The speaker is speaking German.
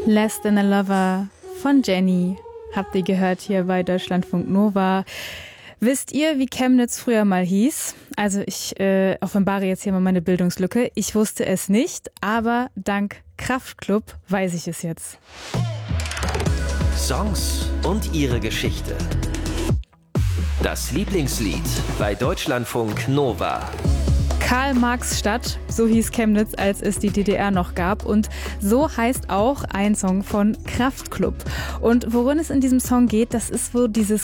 Less Than a Lover von Jenny habt ihr gehört hier bei Deutschlandfunk Nova. Wisst ihr, wie Chemnitz früher mal hieß? Also ich offenbare jetzt hier mal meine Bildungslücke. Ich wusste es nicht, aber dank Kraftklub weiß ich es jetzt. Songs und ihre Geschichte. Das Lieblingslied bei Deutschlandfunk Nova. Karl-Marx-Stadt, so hieß Chemnitz, als es die DDR noch gab. Und so heißt auch ein Song von Kraftklub. Und worin es in diesem Song geht, das ist wo dieses